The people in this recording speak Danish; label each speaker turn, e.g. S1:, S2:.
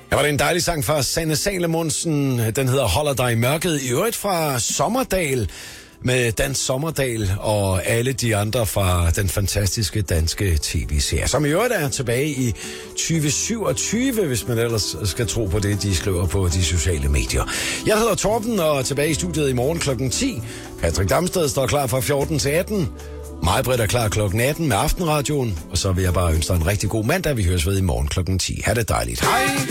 S1: Ja, var det en dejlig sang fra Sanne Salomonsen. Den hedder Holder dig i mørket. I øvrigt fra Sommerdal med Dan Sommerdal og alle de andre fra den fantastiske danske tv-serie, som i øvrigt er tilbage i 2027, hvis man ellers skal tro på det, de skriver på de sociale medier. Jeg hedder Torben, og tilbage i studiet i morgen klokken 10. Patrick Damsted står klar fra 14 til 18. Mig-Britt er klar klokken 18 med Aftenradioen, og så vil jeg bare ønske dig en rigtig god mandag. Vi høres ved i morgen klokken 10. Ha' det dejligt. Hej!